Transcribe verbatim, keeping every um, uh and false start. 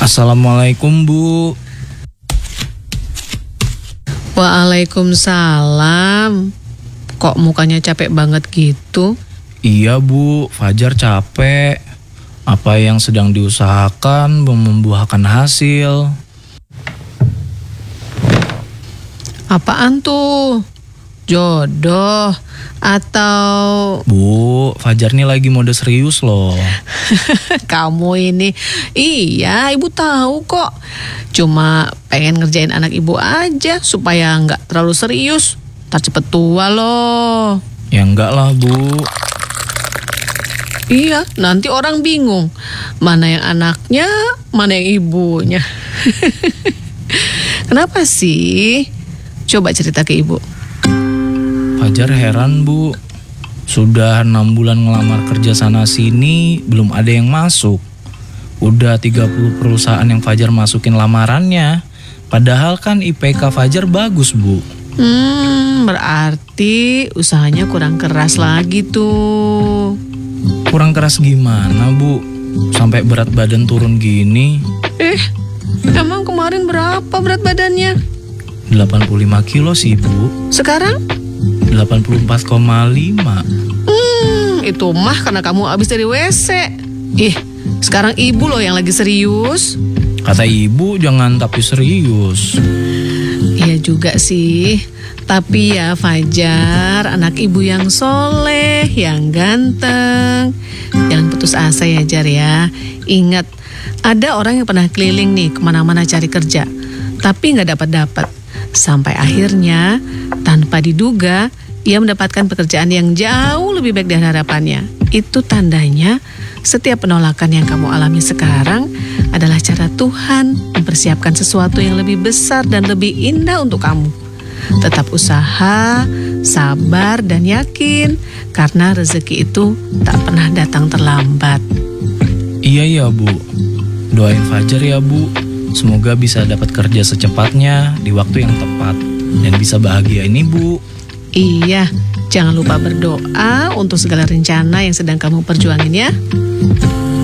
Assalamualaikum, Bu. Waalaikumsalam. Kok mukanya capek banget gitu? Iya, Bu, Fajar capek. Apa yang sedang diusahakan belum membuahkan hasil. Apaan tuh? Jodoh atau... Bu, Fajar nih lagi mode serius loh. Kamu ini, iya ibu tahu kok. Cuma pengen ngerjain anak ibu aja supaya nggak terlalu serius. Ntar cepet tua loh. Ya enggak lah, Bu. Iya, nanti orang bingung. Mana yang anaknya, mana yang ibunya. Kenapa sih? Coba cerita ke ibu. Fajar heran, Bu. Sudah enam bulan ngelamar kerja sana sini, belum ada yang masuk. Udah tiga puluh perusahaan yang Fajar masukin lamarannya. Padahal kan I P K Fajar bagus, Bu. Hmm, berarti usahanya kurang keras lagi tuh. Kurang keras gimana, Bu? Sampai berat badan turun gini. Eh, emang kemarin berapa berat badannya? delapan puluh lima kilo sih, Bu. Sekarang? delapan puluh empat koma lima. Hmm, itu mah karena kamu habis dari W C. Ih, sekarang ibu loh yang lagi serius. Kata ibu jangan tapi serius. Iya juga sih. Tapi ya Fajar, anak ibu yang soleh, yang ganteng. Jangan putus asa ya Jar ya. Ingat, ada orang yang pernah keliling nih kemana-mana cari kerja, tapi nggak dapat-dapat. Sampai akhirnya, tanpa diduga, ia mendapatkan pekerjaan yang jauh lebih baik dari harapannya. Itu tandanya setiap penolakan yang kamu alami sekarang adalah cara Tuhan mempersiapkan sesuatu yang lebih besar dan lebih indah untuk kamu. Tetap usaha, sabar, dan yakin, karena rezeki itu tak pernah datang terlambat. Iya ya, Bu. Doain Fajar ya, Bu. Semoga bisa dapat kerja secepatnya di waktu yang tepat dan bisa bahagiain Ibu. Iya, jangan lupa berdoa untuk segala rencana yang sedang kamu perjuangin ya.